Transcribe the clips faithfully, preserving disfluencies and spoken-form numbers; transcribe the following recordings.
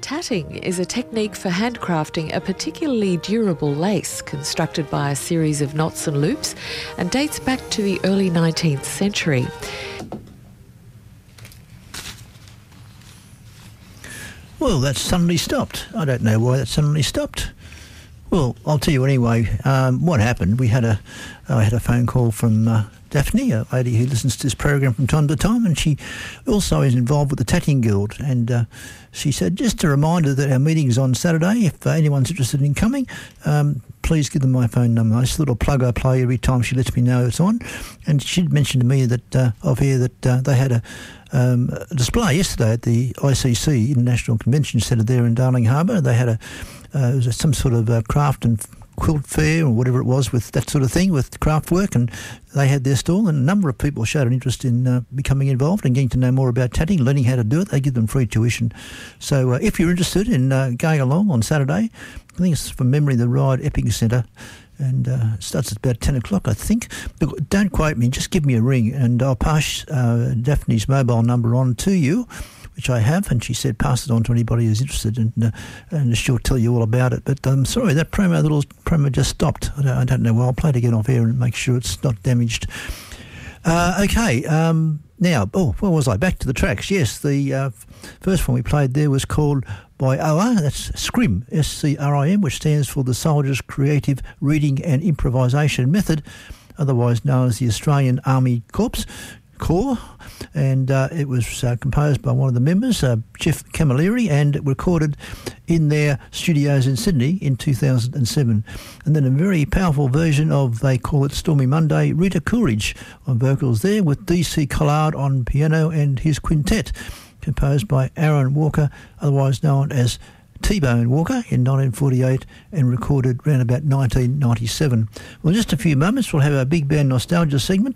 Tatting is a technique for handcrafting a particularly durable lace constructed by a series of knots and loops and dates back to the early nineteenth century. Well, that suddenly stopped. I don't know why that suddenly stopped. Well, I'll tell you anyway. Um, what happened? We had a, I had a phone call from uh, Daphne, a lady who listens to this program from time to time, and she also is involved with the Tatting Guild. And uh, she said, just a reminder that our meeting is on Saturday. If uh, anyone's interested in coming, um, please give them my phone number. It's a little plug I play every time she lets me know it's on. And she'd mentioned to me that uh, of here that uh, they had a, um, a display yesterday at the I C C International Convention Centre there in Darling Harbour. They had a uh, it was a, some sort of uh, craft and quilt fair or whatever it was with that sort of thing with craft work, and they had their stall, and a number of people showed an interest in uh, becoming involved and getting to know more about tatting, learning how to do it. They give them free tuition. So uh, if you're interested in uh, going along on Saturday, I think it's from memory the Ryde Epping Centre, and uh, it starts at about ten o'clock, I think. But don't quote me, just give me a ring and I'll pass uh, Daphne's mobile number on to you, which I have, and she said pass it on to anybody who's interested, and uh, and she'll tell you all about it. But I'm um, sorry, that promo little promo just stopped. I don't, I don't know why. I'll play it again off air and make sure it's not damaged. Uh, okay, um, now, oh, where was I? Back to the tracks. Yes, the uh, first one we played there was called by O R, that's SCRIM, S C R I M, which stands for the Soldiers Creative Reading and Improvisation Method, otherwise known as the Australian Army Corps. Corps, and uh, it was uh, composed by one of the members, uh, Jeff Camilleri, and recorded in their studios in Sydney in two thousand seven. And then a very powerful version of, they call it Stormy Monday, Rita Coolidge on vocals there, with D C Collard on piano and his quintet, composed by Aaron Walker, otherwise known as T-Bone Walker, in nineteen forty-eight, and recorded around about nineteen ninety-seven. Well, in just a few moments we'll have our Big Band Nostalgia segment,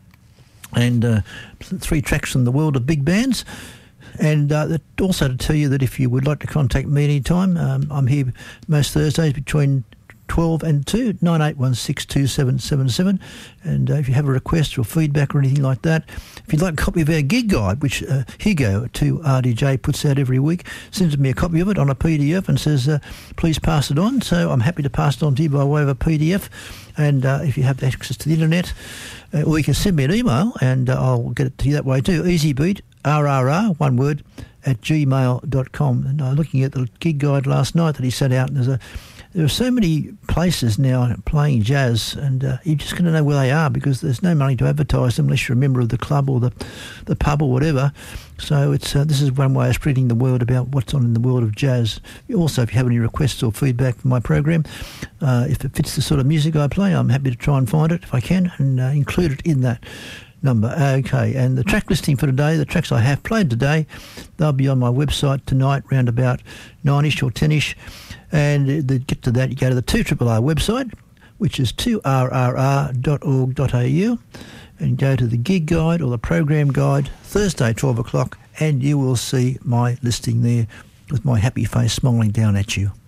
and uh, three tracks from the world of big bands. And uh, also to tell you that if you would like to contact me anytime, um, I'm here most Thursdays between twelve and two, nine eight one six two seven seven seven. And uh, if you have a request or feedback or anything like that, if you'd like a copy of our gig guide, which uh, Hugo to R D J puts out every week, sends me a copy of it on a P D F and says, uh, please pass it on. So I'm happy to pass it on to you by way of a P D F. And uh, if you have access to the internet, uh, or you can send me an email and uh, I'll get it to you that way too. EasyBeat, R R R, one word, at gmail dot com. And I was looking at the gig guide last night that he sent out, and there's a There are so many places now playing jazz, and uh, you're just going to know where they are because there's no money to advertise them unless you're a member of the club or the, the pub or whatever. So it's uh, this is one way of spreading the word about what's on in the world of jazz. Also, if you have any requests or feedback for my program, uh, if it fits the sort of music I play, I'm happy to try and find it if I can and uh, include it in that number. Okay, and the track listing for today, the tracks I have played today, they'll be on my website tonight round about nine-ish or ten-ish. And to get to that, you go to the two R R R website, which is two R R R dot org dot A U, and go to the gig guide or the program guide, Thursday, twelve o'clock, and you will see my listing there with my happy face smiling down at you.